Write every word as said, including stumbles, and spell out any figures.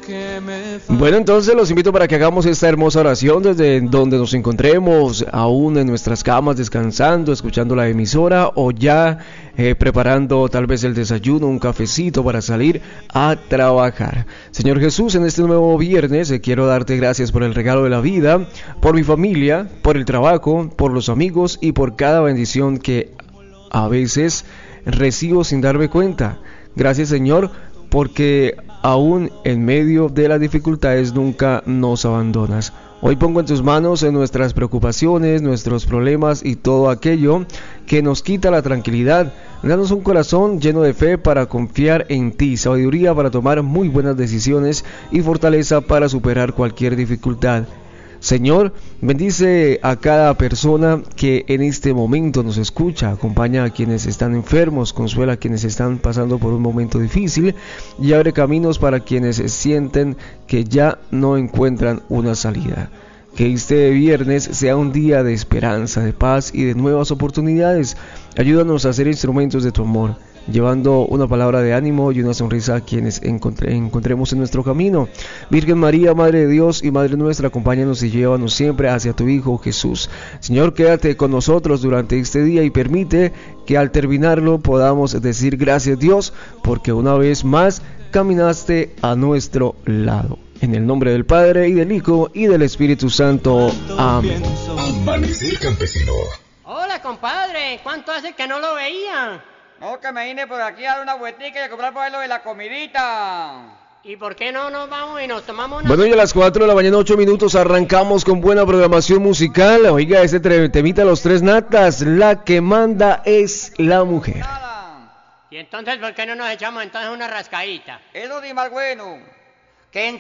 Bueno, entonces los invito para que hagamos esta hermosa oración desde donde nos encontremos, aún en nuestras camas, descansando, escuchando la emisora o ya eh, preparando tal vez el desayuno, un cafecito para salir a trabajar. Señor Jesús, en este nuevo viernes eh, quiero darte gracias por el regalo de la vida, por mi familia, por el trabajo, por los amigos y por cada bendición que a veces recibo sin darme cuenta. Gracias, Señor, porque aún en medio de las dificultades nunca nos abandonas. Hoy pongo en tus manos en nuestras preocupaciones, nuestros problemas y todo aquello que nos quita la tranquilidad. Danos un corazón lleno de fe para confiar en ti, sabiduría para tomar muy buenas decisiones y fortaleza para superar cualquier dificultad. Señor, bendice a cada persona que en este momento nos escucha, acompaña a quienes están enfermos, consuela a quienes están pasando por un momento difícil y abre caminos para quienes sienten que ya no encuentran una salida. Que este viernes sea un día de esperanza, de paz y de nuevas oportunidades. Ayúdanos a ser instrumentos de tu amor, llevando una palabra de ánimo y una sonrisa a quienes encontre, encontremos en nuestro camino. Virgen María, Madre de Dios y Madre nuestra, acompáñanos y llévanos siempre hacia tu Hijo Jesús. Señor, quédate con nosotros durante este día y permite que al terminarlo podamos decir gracias, Dios, porque una vez más caminaste a nuestro lado. En el nombre del Padre, y del Hijo, y del Espíritu Santo. Amén. Amanecer campesino. Hola, compadre. ¿Cuánto hace que no lo veía? No, que me vine por aquí a dar una vueltica y a comprar por ahí lo de la comidita. ¿Y por qué no nos vamos y nos tomamos una... Bueno, y a las cuatro de la mañana, ocho minutos, arrancamos con buena programación musical. Oiga, este temita Los Tres Natas, la que manda es la mujer. ¿Y entonces por qué no nos echamos entonces una rascadita? Eso sí más bueno. Que en